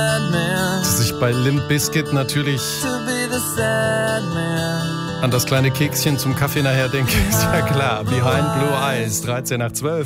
Sich bei Limp Bizkit natürlich an das kleine Kekschen zum Kaffee nachher denke, ist ja klar. Behind Blue Eyes, 13 nach 12.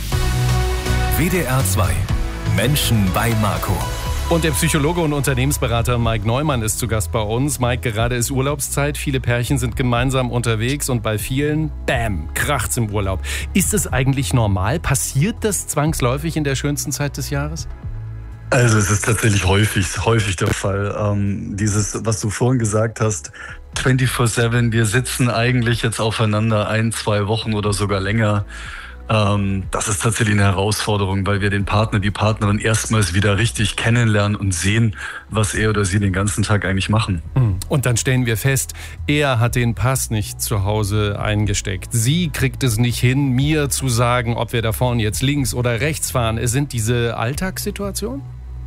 WDR 2. Menschen bei Marco. Und der Psychologe und Unternehmensberater Mike Neumann ist zu Gast bei uns. Mike, gerade ist Urlaubszeit, viele Pärchen sind gemeinsam unterwegs und bei vielen, bam, kracht's im Urlaub. Ist es eigentlich normal? Passiert das zwangsläufig in der schönsten Zeit des Jahres? Also es ist tatsächlich häufig der Fall. Dieses, was du vorhin gesagt hast, 24/7, wir sitzen eigentlich jetzt aufeinander 1-2 Wochen oder sogar länger. Das ist tatsächlich eine Herausforderung, weil wir den Partner, die Partnerin erstmals wieder richtig kennenlernen und sehen, was er oder sie den ganzen Tag eigentlich machen. Und dann stellen wir fest, er hat den Pass nicht zu Hause eingesteckt. Sie kriegt es nicht hin, mir zu sagen, ob wir da vorne jetzt links oder rechts fahren. Es sind diese Alltagssituationen?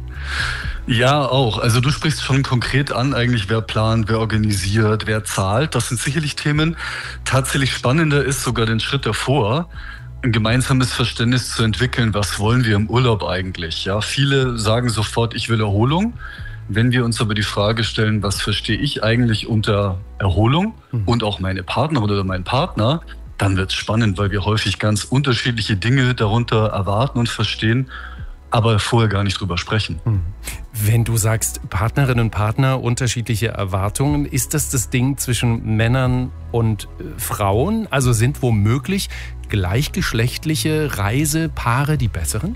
Ja, auch. Also du sprichst schon konkret an, eigentlich wer plant, wer organisiert, wer zahlt. Das sind sicherlich Themen. Tatsächlich spannender ist sogar den Schritt davor, ein gemeinsames Verständnis zu entwickeln, was wollen wir im Urlaub eigentlich. Ja, viele sagen sofort, ich will Erholung. Wenn wir uns aber die Frage stellen, was verstehe ich eigentlich unter Erholung und auch meine Partnerin oder mein Partner, dann wird es spannend, weil wir häufig ganz unterschiedliche Dinge darunter erwarten und verstehen, aber vorher gar nicht drüber sprechen. Wenn du sagst, Partnerinnen und Partner, unterschiedliche Erwartungen, ist das Ding zwischen Männern und Frauen? Also sind womöglich gleichgeschlechtliche Reisepaare die besseren?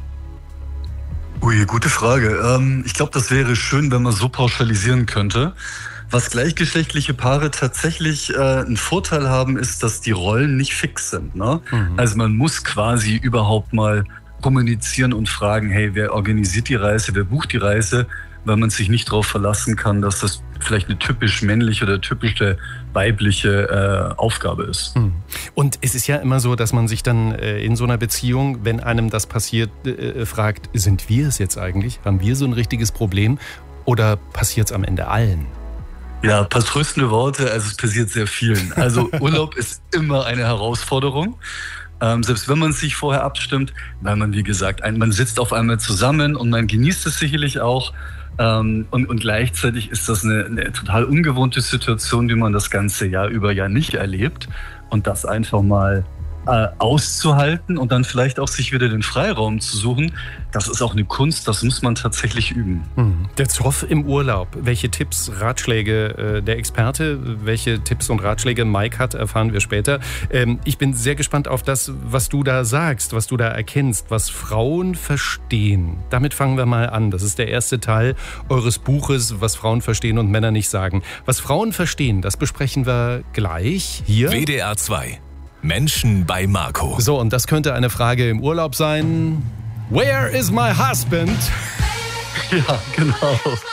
Ui, gute Frage. Ich glaube, das wäre schön, wenn man so pauschalisieren könnte. Was gleichgeschlechtliche Paare tatsächlich einen Vorteil haben, ist, dass die Rollen nicht fix sind. Ne? Also man muss quasi überhaupt mal kommunizieren und fragen, hey, wer organisiert die Reise, wer bucht die Reise, weil man sich nicht darauf verlassen kann, dass das vielleicht eine typisch männliche oder typische weibliche Aufgabe ist. Und es ist ja immer so, dass man sich dann in so einer Beziehung, wenn einem das passiert, fragt, sind wir es jetzt eigentlich? Haben wir so ein richtiges Problem oder passiert es am Ende allen? Ja, ein paar tröstende Worte, also es passiert sehr vielen. Also Urlaub ist immer eine Herausforderung. Selbst wenn man sich vorher abstimmt, weil man, wie gesagt, man sitzt auf einmal zusammen und man genießt es sicherlich auch. Und gleichzeitig ist das eine total ungewohnte Situation, die man das ganze Jahr über ja nicht erlebt. Und das einfach mal auszuhalten und dann vielleicht auch sich wieder den Freiraum zu suchen, das ist auch eine Kunst, das muss man tatsächlich üben. Der Zoff im Urlaub. Welche Tipps, Ratschläge der Experte, welche Tipps und Ratschläge Mike hat, erfahren wir später. Ich bin sehr gespannt auf das, was du da sagst, was du da erkennst, was Frauen verstehen. Damit fangen wir mal an. Das ist der erste Teil eures Buches, was Frauen verstehen und Männer nicht sagen. Was Frauen verstehen, das besprechen wir gleich hier. WDR 2. Menschen bei Marco. So, und das könnte eine Frage im Urlaub sein. Where is my husband? Ja, genau.